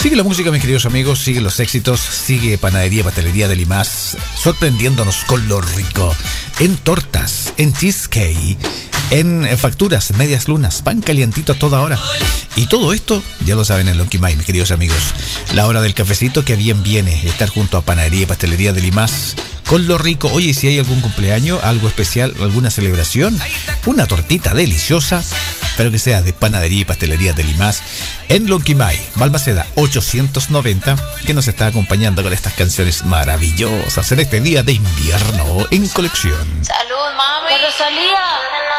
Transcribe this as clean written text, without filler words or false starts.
Sigue la música, mis queridos amigos, sigue los éxitos, sigue Panadería y Pastelería de Limas, sorprendiéndonos con lo rico. En tortas, en cheesecake, en facturas, medias lunas, pan calientito a toda hora. Y todo esto, ya lo saben en Lonquimay, mis queridos amigos. La hora del cafecito que bien viene, estar junto a Panadería y Pastelería de Limas con lo rico. Oye, si hay algún cumpleaños, algo especial, alguna celebración, una tortita deliciosa, pero que sea de Panadería y Pastelería de Limas en Lonquimay, Balmaceda 890, que nos está acompañando con estas canciones maravillosas en este día de invierno en colección. ¡Salud, mami! ¡Rosalía!